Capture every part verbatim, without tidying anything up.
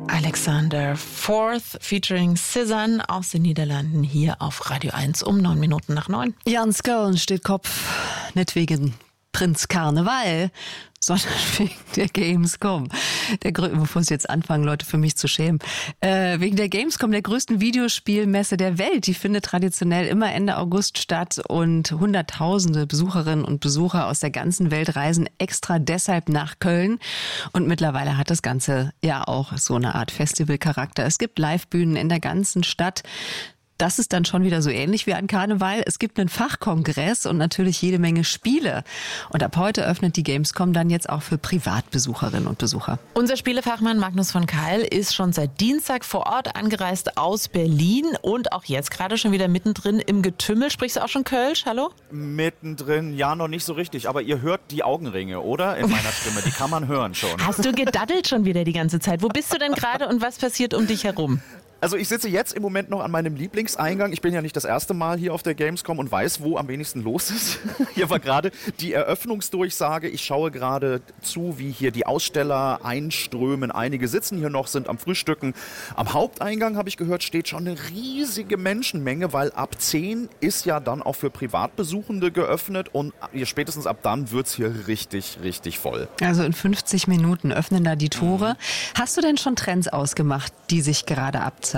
Alexander Fourth featuring Cezanne aus den Niederlanden hier auf Radio eins um neun Minuten nach neun. Jans Köln steht Kopf, nicht wegen Prinz Karneval, sondern wegen der Gamescom. Der Grö- Bevor Sie jetzt anfangen, Leute, für mich zu schämen. Äh, wegen der Gamescom, der größten Videospielmesse der Welt. Die findet traditionell immer Ende August statt und hunderttausende Besucherinnen und Besucher aus der ganzen Welt reisen extra deshalb nach Köln. Und mittlerweile hat das Ganze ja auch so eine Art Festivalcharakter. Es gibt Livebühnen in der ganzen Stadt. Das ist dann schon wieder so ähnlich wie an Karneval. Es gibt einen Fachkongress und natürlich jede Menge Spiele. Und ab heute öffnet die Gamescom dann jetzt auch für Privatbesucherinnen und Besucher. Unser Spielefachmann Magnus von Keil ist schon seit Dienstag vor Ort angereist aus Berlin und auch jetzt gerade schon wieder mittendrin im Getümmel. Sprichst du auch schon Kölsch? Hallo? Mittendrin, ja, noch nicht so richtig. Aber ihr hört die Augenringe, oder? In meiner Stimme, die kann man hören schon. Hast du gedaddelt schon wieder die ganze Zeit? Wo bist du denn gerade und was passiert um dich herum? Also ich sitze jetzt im Moment noch an meinem Lieblingseingang. Ich bin ja nicht das erste Mal hier auf der Gamescom und weiß, wo am wenigsten los ist. Hier war gerade die Eröffnungsdurchsage. Ich schaue gerade zu, wie hier die Aussteller einströmen. Einige sitzen hier noch, sind am Frühstücken. Am Haupteingang, habe ich gehört, steht schon eine riesige Menschenmenge, weil ab zehn ist ja dann auch für Privatbesuchende geöffnet und spätestens ab dann wird es hier richtig, richtig voll. Also in fünfzig Minuten öffnen da die Tore. Mhm. Hast du denn schon Trends ausgemacht, die sich gerade abzeichnen?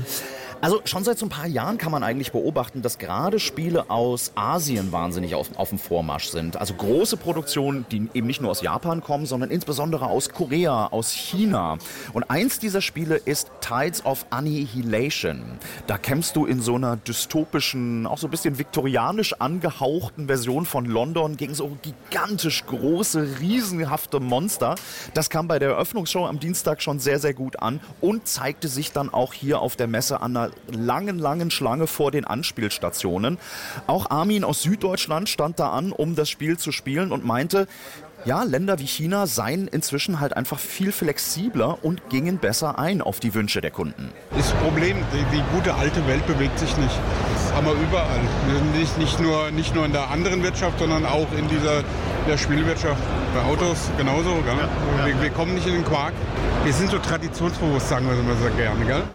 Also schon seit so ein paar Jahren kann man eigentlich beobachten, dass gerade Spiele aus Asien wahnsinnig auf, auf dem Vormarsch sind. Also große Produktionen, die eben nicht nur aus Japan kommen, sondern insbesondere aus Korea, aus China. Und eins dieser Spiele ist Tides of Annihilation. Da kämpfst du in so einer dystopischen, auch so ein bisschen viktorianisch angehauchten Version von London gegen so gigantisch große, riesenhafte Monster. Das kam bei der Eröffnungsshow am Dienstag schon sehr, sehr gut an und zeigte sich dann auch hier auf der Messe an einer langen, langen Schlange vor den Anspielstationen. Auch Armin aus Süddeutschland stand da an, um das Spiel zu spielen und meinte, ja, Länder wie China seien inzwischen halt einfach viel flexibler und gingen besser ein auf die Wünsche der Kunden. Das Problem, die, die gute alte Welt bewegt sich nicht. Das haben wir überall. Nicht, nicht, nur, nicht nur in der anderen Wirtschaft, sondern auch in dieser der Spielwirtschaft. Bei Autos genauso. Gell? Ja, ja. Wir, wir kommen nicht in den Quark. Wir sind so traditionsbewusst, sagen wir immer so gerne, gell?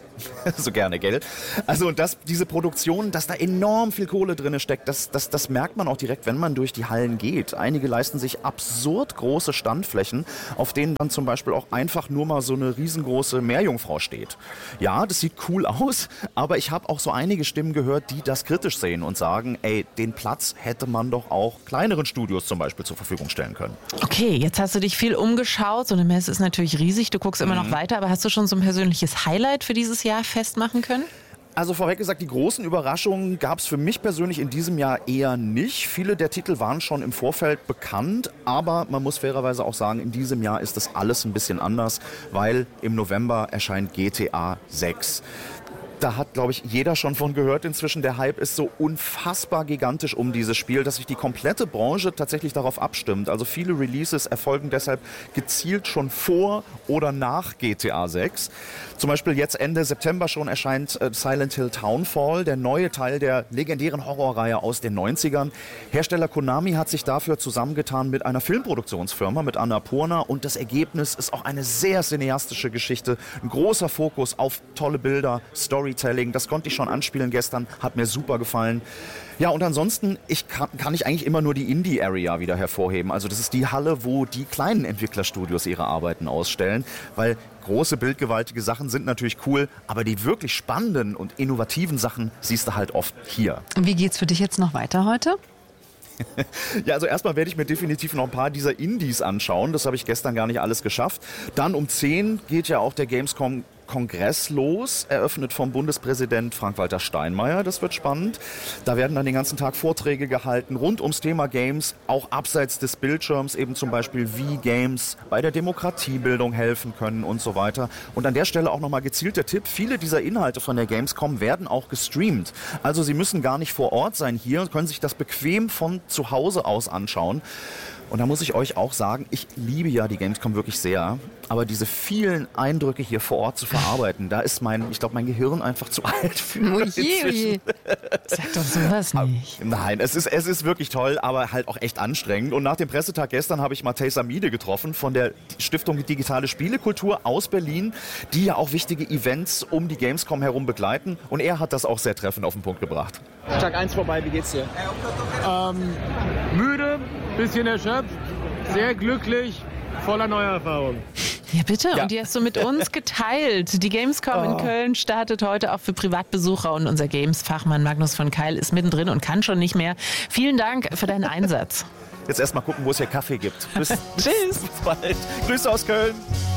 So gerne, gell? Also und das, diese Produktion, dass da enorm viel Kohle drin steckt, das, das, das merkt man auch direkt, wenn man durch die Hallen geht. Einige leisten sich absurd große Standflächen, auf denen dann zum Beispiel auch einfach nur mal so eine riesengroße Meerjungfrau steht. Ja, das sieht cool aus, aber ich habe auch so einige Stimmen gehört, die das kritisch sehen und sagen, ey, den Platz hätte man doch auch kleineren Studios zum Beispiel zur Verfügung stellen können. Okay, jetzt hast du dich viel umgeschaut. So eine Messe ist natürlich riesig, du guckst immer noch weiter, aber hast du schon so ein persönliches Highlight für dieses Jahr festmachen können? Also vorweg gesagt, die großen Überraschungen gab es für mich persönlich in diesem Jahr eher nicht. Viele der Titel waren schon im Vorfeld bekannt, aber man muss fairerweise auch sagen, in diesem Jahr ist das alles ein bisschen anders, weil im November erscheint G T A sechs. Da hat, glaube ich, jeder schon von gehört inzwischen. Der Hype ist so unfassbar gigantisch um dieses Spiel, dass sich die komplette Branche tatsächlich darauf abstimmt. Also viele Releases erfolgen deshalb gezielt schon vor oder nach G T A sechs. Zum Beispiel jetzt Ende September schon erscheint äh, Silent Hill Townfall, der neue Teil der legendären Horrorreihe aus den neunzigern. Hersteller Konami hat sich dafür zusammengetan mit einer Filmproduktionsfirma, mit Annapurna. Und das Ergebnis ist auch eine sehr cineastische Geschichte. Ein großer Fokus auf tolle Bilder, Story. Das konnte ich schon anspielen gestern, hat mir super gefallen. Ja, und ansonsten ich kann, kann ich eigentlich immer nur die Indie-Area wieder hervorheben. Also das ist die Halle, wo die kleinen Entwicklerstudios ihre Arbeiten ausstellen, weil große, bildgewaltige Sachen sind natürlich cool, aber die wirklich spannenden und innovativen Sachen siehst du halt oft hier. Wie geht's für dich jetzt noch weiter heute? Ja, also erstmal werde ich mir definitiv noch ein paar dieser Indies anschauen. Das habe ich gestern gar nicht alles geschafft. Dann um zehn geht ja auch der Gamescom Kongress los, eröffnet vom Bundespräsident Frank-Walter Steinmeier. Das wird spannend. Da werden dann den ganzen Tag Vorträge gehalten rund ums Thema Games, auch abseits des Bildschirms, eben zum Beispiel wie Games bei der Demokratiebildung helfen können und so weiter. Und an der Stelle auch nochmal gezielt der Tipp, viele dieser Inhalte von der Gamescom werden auch gestreamt. Also Sie müssen gar nicht vor Ort sein hier und können sich das bequem von zu Hause aus anschauen. Und da muss ich euch auch sagen, ich liebe ja die Gamescom wirklich sehr. aber diese vielen Eindrücke hier vor Ort zu verarbeiten, da ist mein, ich glaube, mein Gehirn einfach zu alt für. Oje, oje. Sag doch sowas nicht. Nein, es ist, es ist wirklich toll, aber halt auch echt anstrengend. Und nach dem Pressetag gestern habe ich Matej Samide getroffen von der Stiftung Digitale Spielekultur aus Berlin, die ja auch wichtige Events um die Gamescom herum begleiten. Und er hat das auch sehr treffend auf den Punkt gebracht. Tag eins vorbei, wie geht's dir? Ähm, müde, bisschen erschöpft, sehr glücklich, voller neuer Erfahrungen. Ja, bitte. Ja. Und die hast du mit uns geteilt. Die Gamescom oh. in Köln startet heute auch für Privatbesucher und unser Games-Fachmann Magnus von Keil ist mittendrin und kann schon nicht mehr. Vielen Dank für deinen Einsatz. Jetzt erst mal gucken, wo es hier Kaffee gibt. Bis, Tschüss. Bis bald. Grüße aus Köln.